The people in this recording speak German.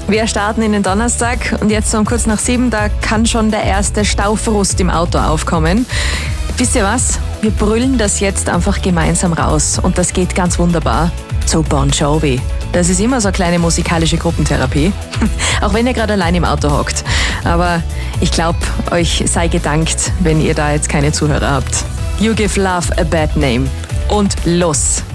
Wir starten in den Donnerstag und jetzt um kurz nach 7, da kann schon der erste Staufrust im Auto aufkommen. Wisst ihr was? Wir brüllen das jetzt einfach gemeinsam raus und das geht ganz wunderbar zu Bon Jovi. Das ist immer so eine kleine musikalische Gruppentherapie, auch wenn ihr gerade allein im Auto hockt. Aber ich glaube, euch sei gedankt, wenn ihr da jetzt keine Zuhörer habt. You give love a bad name. Und los!